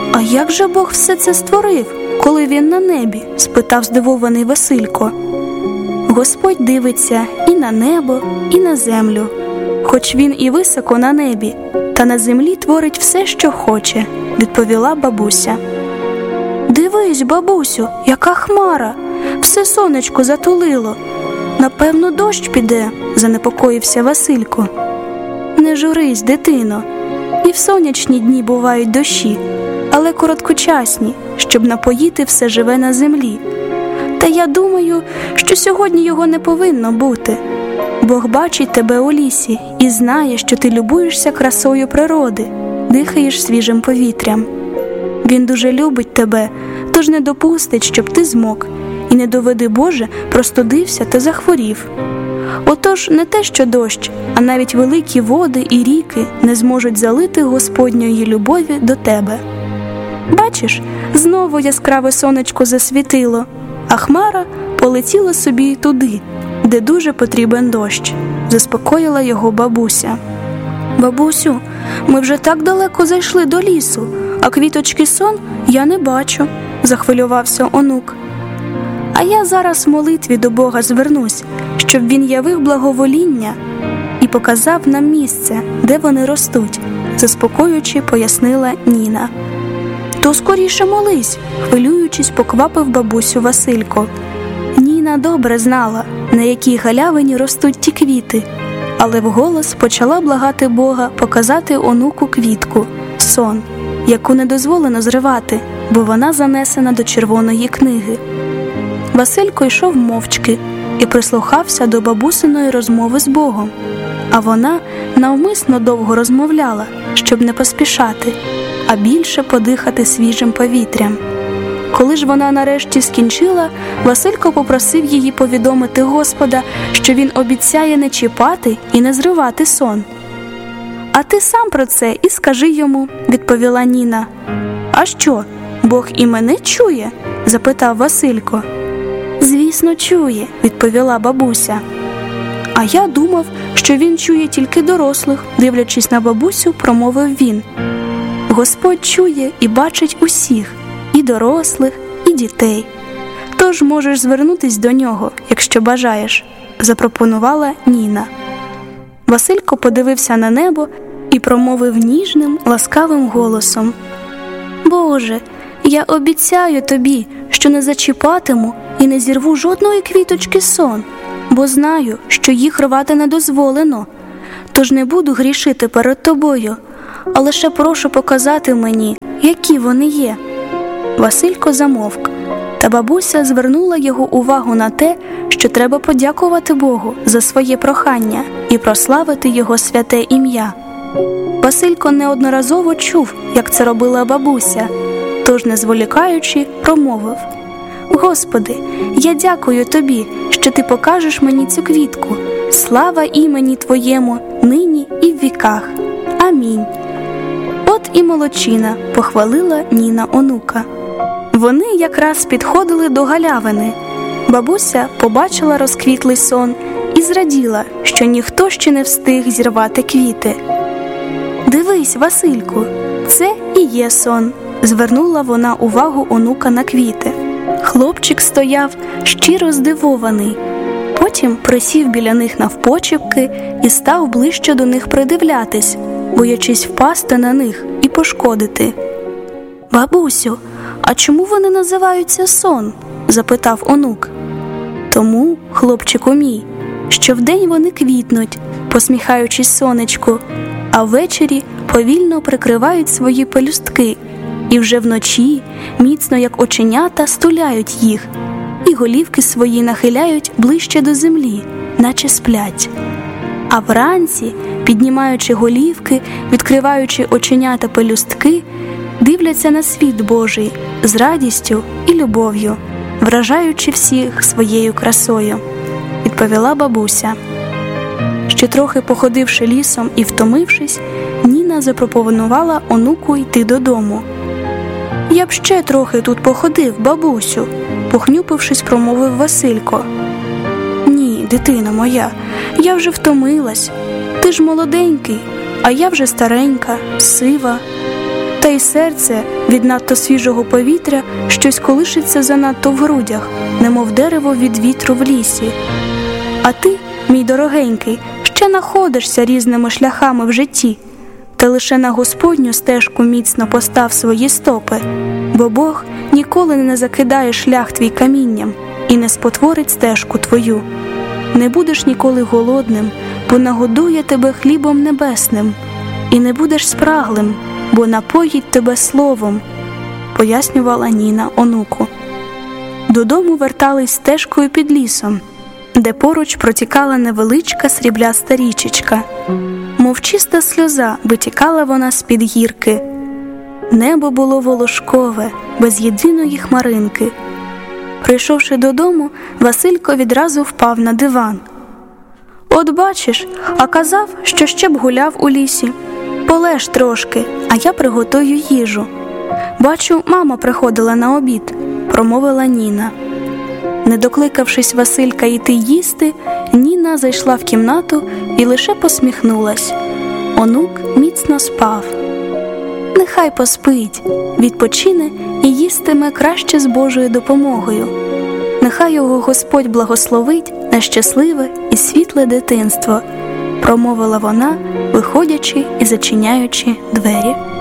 «А як же Бог все це створив, коли він на небі?» – спитав здивований Василько. «Господь дивиться і на небо, і на землю. Хоч він і високо на небі, та на землі творить все, що хоче», – відповіла бабуся. «Дивись, бабусю, яка хмара! Все сонечко затулило. Напевно, дощ піде», – занепокоївся Василько. «Не журись, дитино. І в сонячні дні бувають дощі, але короткочасні, щоб напоїти все живе на землі. Та я думаю, що сьогодні його не повинно бути. Бог бачить тебе у лісі і знає, що ти любуєшся красою природи, дихаєш свіжим повітрям. Він дуже любить тебе, тож не допустить, щоб ти змок, і не доведи, Боже, простудився та захворів. Отож, не те, що дощ, а навіть великі води і ріки не зможуть залити Господньої любові до тебе. Бачиш, знову яскраве сонечко засвітило, а хмара полетіла собі туди, де дуже потрібен дощ», – заспокоїла його бабуся. «Бабусю, ми вже так далеко зайшли до лісу, а квіточки сон я не бачу», – захвилювався онук. «А я зараз в молитві до Бога звернусь, щоб він явив благовоління і показав нам місце, де вони ростуть», – заспокоюючи пояснила Ніна. «То скоріше молись», – хвилюючись, поквапив бабусю Василько. Ніна добре знала, на якій галявині ростуть ті квіти, але вголос почала благати Бога показати онуку квітку – сон, яку не дозволено зривати, бо вона занесена до червоної книги. Василько йшов мовчки і прислухався до бабусиної розмови з Богом, а вона навмисно довго розмовляла, щоб не поспішати, а більше подихати свіжим повітрям. Коли ж вона нарешті скінчила, Василько попросив її повідомити Господа, що він обіцяє не чіпати і не зривати сон. «А ти сам про це і скажи йому», – відповіла Ніна. «А що, Бог і мене чує?» – запитав Василько. «Звісно, чує», – відповіла бабуся. «А я думав, що він чує тільки дорослих», – дивлячись на бабусю, промовив він. «Господь чує і бачить усіх, і дорослих, і дітей. Тож можеш звернутись до нього, якщо бажаєш», – запропонувала Ніна. Василько подивився на небо і промовив ніжним, ласкавим голосом: «Боже, я обіцяю тобі, що не зачіпатиму і не зірву жодної квіточки сон, бо знаю, що їх рвати не дозволено. Тож не буду грішити перед тобою, а лише прошу показати мені, які вони є». Василько замовк, та бабуся звернула його увагу на те, що треба подякувати Богу за своє прохання і прославити його святе ім'я. Василько неодноразово чув, як це робила бабуся, тож, не зволікаючи, промовив: «Господи, я дякую Тобі, що Ти покажеш мені цю квітку. Слава імені Твоєму, нині і в віках. Амінь». «От і молодчина», – похвалила Ніна онука. Вони якраз підходили до галявини. Бабуся побачила розквітлий сон і зраділа, що ніхто ще не встиг зірвати квіти. «Дивись, Васильку, це і є сон», – звернула вона увагу онука на квіти. Хлопчик стояв щиро здивований. Потім присів біля них навпочепки і став ближче до них придивлятись, боячись впасти на них і пошкодити. «Бабусю, а чому вони називаються сон?» – запитав онук. «Тому, хлопчику мій, що вдень вони квітнуть, посміхаючись сонечку, а ввечері повільно прикривають свої пелюстки, і вже вночі, міцно як оченята, стуляють їх, і голівки свої нахиляють ближче до землі, наче сплять. А вранці, піднімаючи голівки, відкриваючи оченята пелюстки, дивляться на світ Божий з радістю і любов'ю, вражаючи всіх своєю красою», – відповіла бабуся. Ще трохи походивши лісом і втомившись, Ніна запропонувала онуку йти додому. «Я б ще трохи тут походив, бабусю», – похнюпившись, промовив Василько. «Ні, дитина моя, я вже втомилась. Ти ж молоденький, а я вже старенька, сива. Та та й серце від надто свіжого повітря щось колишиться занадто в грудях, немов дерево від вітру в лісі. А ти, мій дорогенький, ще находишся різними шляхами в житті, та лише на Господню стежку міцно постав свої стопи, бо Бог ніколи не закидає шлях твій камінням і не спотворить стежку твою. Не будеш ніколи голодним, бо нагодує тебе хлібом небесним, і не будеш спраглим, бо напоїть тебе словом, пояснювала Ніна онуку. Додому вертались стежкою під лісом, де поруч протікала невеличка срібляста річечка. Мов чиста сльоза витікала вона з-під гірки. Небо було волошкове, без єдиної хмаринки. Прийшовши додому, Василько відразу впав на диван. «От бачиш, а казав, що ще б гуляв у лісі. Полеж трошки, а я приготую їжу. Бачу, мама приходила на обід», – промовила Ніна. Не докликавшись Василька йти їсти, Ніна зайшла в кімнату і лише посміхнулась. Онук міцно спав. «Нехай поспить, відпочине і їстиме краще з Божою допомогою. Нехай його Господь благословить на щасливе і світле дитинство», – промовила вона, виходячи і зачиняючи двері.